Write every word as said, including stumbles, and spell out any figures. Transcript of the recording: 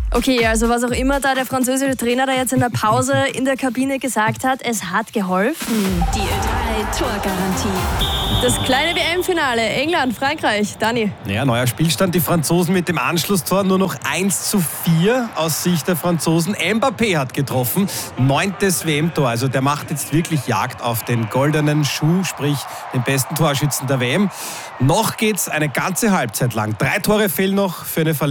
Okay, also was auch immer da der französische Trainer da jetzt in der Pause in der Kabine gesagt hat, es hat geholfen. Die Ö drei Torgarantie. Das kleine W M-Finale, England, Frankreich. Dani. Ja, neuer Spielstand. Die Franzosen mit dem Anschlusstor nur noch eins zu vier aus Sicht der Franzosen. Mbappé hat getroffen, neuntes W M-Tor. Also der macht jetzt wirklich Jagd auf den goldenen Schuh, sprich den besten Torschützen der W M. Noch geht's eine ganze Halbzeit lang. Drei Tore fehlen noch für eine Verlängerung.